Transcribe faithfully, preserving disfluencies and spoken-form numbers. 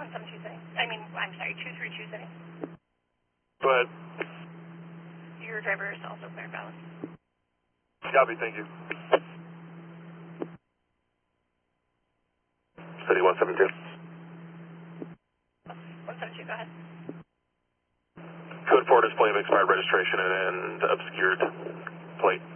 one seven two setting. I mean, I'm sorry, two three two setting. Go ahead. Your driver is also clear and valid. Copy, thank you. City one seven two. one seven two, go ahead. Code four display of expired registration and obscured plate.